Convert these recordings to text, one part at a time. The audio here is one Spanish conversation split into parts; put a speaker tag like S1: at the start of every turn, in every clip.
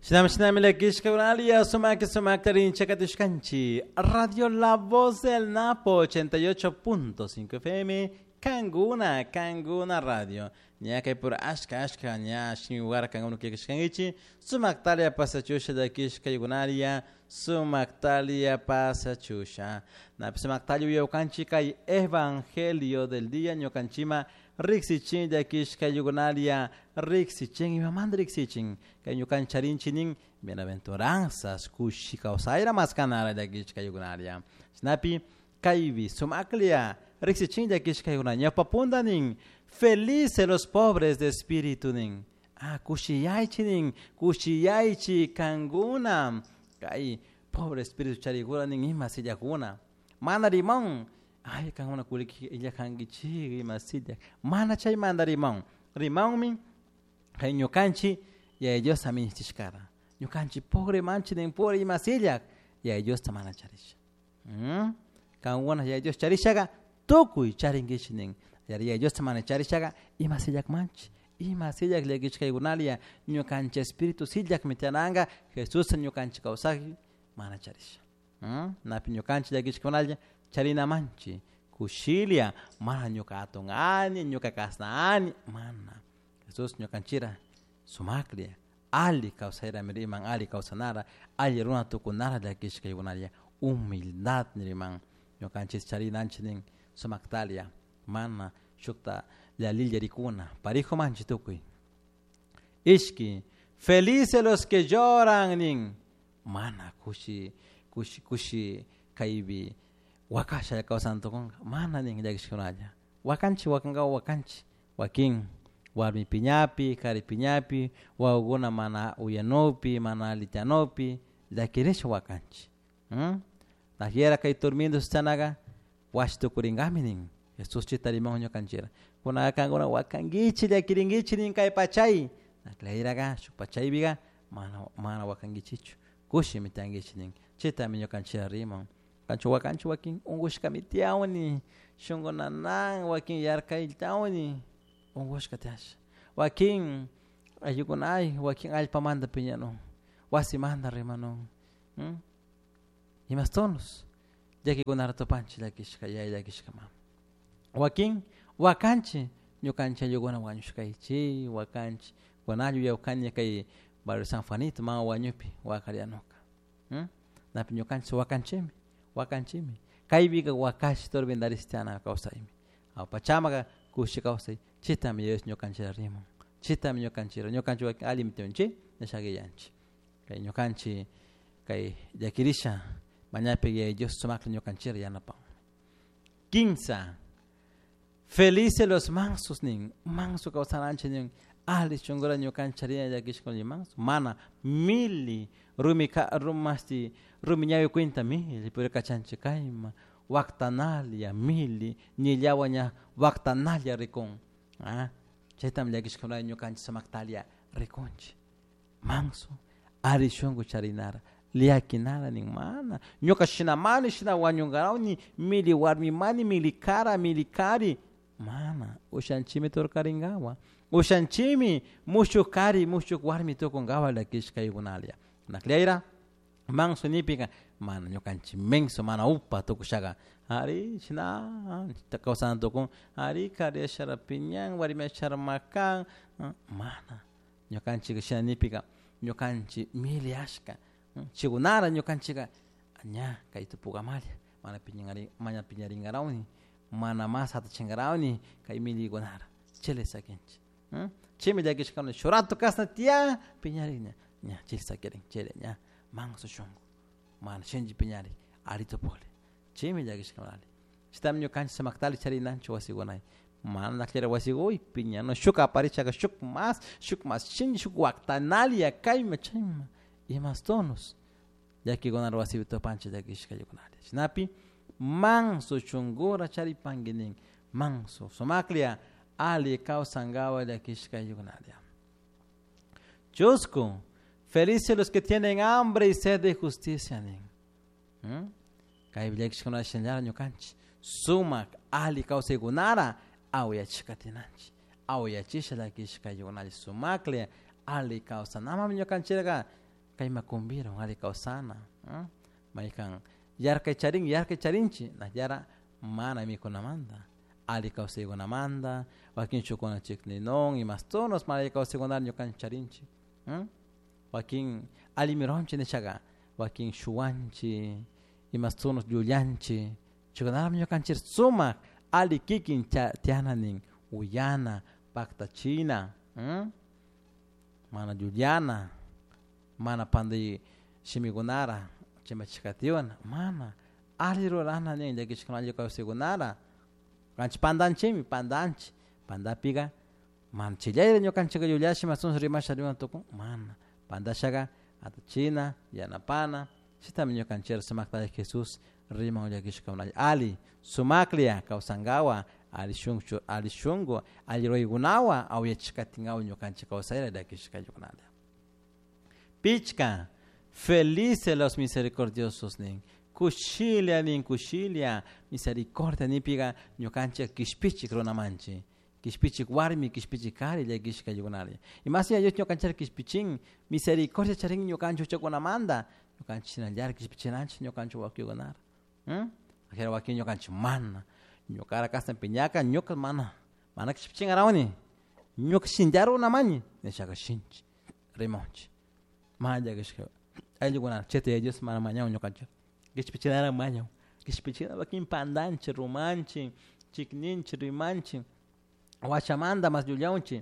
S1: Shinam la kishka unalia sumak tarin chakatishkanchi. Radio La Voz del Napo 88.5 FM. Kanguna Radio. Nya kay por ashka nya shinwar kangunu kishkangichi. Sumaktalia pasachusha da kishka unalia. Sumaktalia pasachusha. Na sumaktalia yokanchi kay evangelio del día nyokanchima. Rixichin de Kishka Yugonalia, Rixichin y mamá Rixichin, que yucan charinchinin, bienaventuranzas, Kushika Osaira Mascanara de Kishka Yugonalia. Snappy, Kaivi, Sumaklia, Rixichin de Kishka Yugonalia, Papundanin, felices los pobres de espíritu nin. Ah, Kushiyaichinin, Kushiyaichi, Kanguna, Kai, pobre espíritu chariguranin, Imasillaguna, Manarimon. Ay, kang una kuliki illa kangichi masidia. Mana chay manda rimão. Rimão min kay nyokanchi ya ellos amin tishkara. Nyokanchi pobre manchi den pobre masidia ya ellos tamana charisha. Kang una ya ellos charishaga tokui charingichi nen. Ya ellos tamana charishaga y masidia manchi. Y masidia legichka igunalia nyokanchi espíritu sidia mitiananga Jesús nyokanchi kausagi mana charisha. Napi nyokanchi legichka igunalia Charina manchi, kushilia, mana nyoka atongani, nyoka kasnaani, mana. Jesús nyokanchira, sumaklia, ali kausaira mirimang, ali kausanara, ali runa tukunara de kishka yunaria, humildad mirimang, nyokanchis charina anchinin, sumaktalia, mana, shukta, la lilia ricuna, parijo manchi tukui. Ishki, felices los que lloran, nin, mana, kushi, kaibi, Wakasha ya kausanto kong mana ning jagishkunaja. Wakanchi wakin warmi piñapi, kari piñapi, waguna mana uyanopi, mana litanopi, dakiresha wakanchi. La hiera kay turmindo stanaga, washtu kuringami ning. Jesús chitarimon nyokanchira. Kuna kanguna wakangichi dakiringichi ning kay pachay. Naklairaga shupachay biga mana wakangichichu. Kushi mitangichi ning. Chita minyokanchira rimon. Kanchu wakin ungush kamitiawni shungo nanang wakin yarkai tawni ungush katash wakin ayukunai wakin alpamanda piñano wasimanda remano imastonus yaki kunarto panchi lakishka yai lakishka mam wakanchi nyukancha yugona wanyushkaichi wakanchi wanayu yaukanya kai baru San Juanito ma wanyupi wakarianoka na pinyukanchi wakanchimi kaibiga wakashi tor bendaristiana kausaimi au pachamaga kushi kausai chita mi yes nyokanchira rimo chita mi nyokanchi wa alimtonchi nashage yanchi kai nyokanchi kai yakirisha manyape ye Dios sumakle nyokanchira yanapa 15 felices los mansos nin manso kausananchi nin ali chungora nyokancharia yakishkon manso mana mili rumasti rumiñayo cuenta mili pero kachanchi kaima waktanalia mili nilawanya waktanalia rikon chaitam yakishkon nyokanchi samaktalia rikonchi manso ali chungu charinara liakinara ning mana nyoka shinamani shina wanyungarawni mili warmi mani mili kari mana ushanchimi torkaringawa Ushanchimi mushuk kari mushuk warmi toko ngawa la kishka yugunalia. Nakleira manso nipika mana nyokanchi menso mana upa toko shaga. Hari shina takausan toko hari kari shara pinyang wari me shara makang mana nyokanchi kishina nipika nyokanchi mili ashka. Chigunara nyokanchi ka anya kaitu puga malia mana pinyaringarawni mana masa tachingarawni kai mili gunara. Chele sakenchi. Chimi de kishkam shorato kasna tia piñariña nya chisa keren chele nya mangso shongo man shenji piñari alito pole chimi de kishkam ali stam nyo kanchi samaktali charina chwasi gonai man nakera wasi goi piña no shuka parichaga shuk mas shinji shuk waktanalia kaima chima y mas tonos ya que gonar wasi to panche de kishka yukunali snapi mangso chungura chari panginin mangso somaklia Ali kausangawa de kishka yugunalia. Chusku, felices los que tienen hambre y sed de justicia. Kai bilekishkona shenjara nyukanchi. Sumak ali kausa yugunara au ya chikatinanchi. Au ya chisha de kishka yugunalia. Sumakle ali kausa nama nyukanchiraga kay makumbira ngali kausana maikan yar kay charinchi na yara mana mi konamanda ali kausay konamanda wakin chukona chikninong imastonos mala kausay konar nyokan charinchi wakin ali mironchi ne chaga wakin shuanchi imastonos yulianchi chukonar nyokan chir suma ali kikin tiananin uyana pakta china mana Juliana mana pandai shimigunara chema chikatiwan mana aliro lana ne de kishkanaje ka segunara kanch pandanchi pandapiga man chillaire nyo kanchiga yullashi masun rima shariwan toko mana pandashaga ata china yanapana sitam nyo kancher samakta de Jesus rima oya kishkanaje ali sumaklia kausangawa alishungo aliroigunawa au yachikatingao nyokanchika osaira da kishikajukunada pichka felices los misericordiosos nin kushilia misericordia ni piga nyokanchika kishpichi kronamanchi kishpichi warmi kishpichi kari le kishikajukunada imasi ya nyokanchika kishpichin misericordia charing nyokancho chokonamanda nyokanchina jar kishpichinanchi nyokancho wakyogonara akira wakin nyokanchi mana nyokara kasa penyaka nyok mana kishpichin arawani nyok shinjaro namani neshaka shinchi remonchi maja kishka ayo guna chete ellos mana mañao nyokancho kishpichin ara mañao kishpichin wakin pandanchi romanchi chikninchi rimanchi wachamanda mas yuliaunchi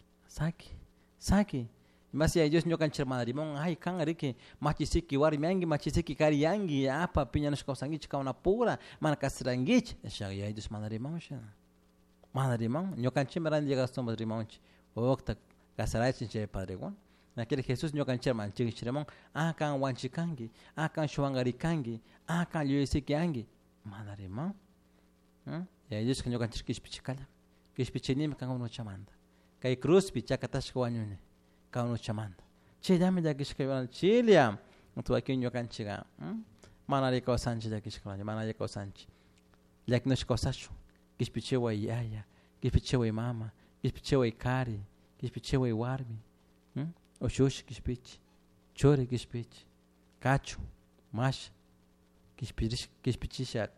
S1: saki Masi ellos nyokanchi manarimon ay kan arike machisiki warmiangi machisiki kariangi apa pinyanos kausangi chikauna pura mana kasrangi shaya ellos manarimon nyokanchi maran llega hasta madrimonchi okta kasaraichi che padregon naquele Jesus nyokanchi manchi chiremon kan wanchikangi kan shuangarikangi kan yuisikiangi manarimon ya ellos nyokanchi kishpichikala kishpichinim kan uno chamanda kai cruz pichakatashko wanyune kauno chamanda chidame da kishkayana chilia tu akinyo kanchiga manari ko sanchi da kishkana manari ko sanchi laknosh ko sacho kishpichewa yaya kishpichewa mama kishpichewa kari kishpichewa warmi oshosh kishpich chore kishpich kachu mash kishpichisha